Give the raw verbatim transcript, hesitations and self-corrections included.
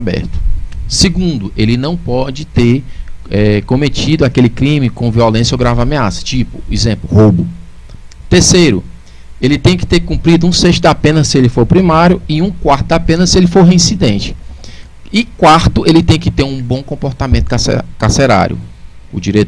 aberto. Segundo, ele não pode ter é, cometido aquele crime com violência ou grave ameaça, tipo, exemplo, roubo. Terceiro, ele tem que ter cumprido um sexto da pena se ele for primário e um quarto da pena se ele for reincidente. E quarto, ele tem que ter um bom comportamento carcerário. O diretor